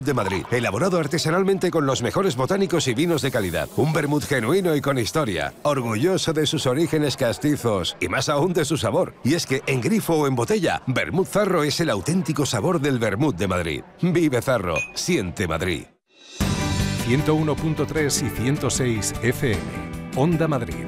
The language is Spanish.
de Madrid, elaborado artesanalmente con los mejores botánicos y vinos de calidad. Un vermut genuino y con historia, orgulloso de sus orígenes castizos y más aún de su sabor. Y es que en grifo o en botella, Vermut Zarro es el auténtico sabor del vermut de Madrid. Vive Zarro, siente Madrid. 101.3 y 106 FM. Onda Madrid.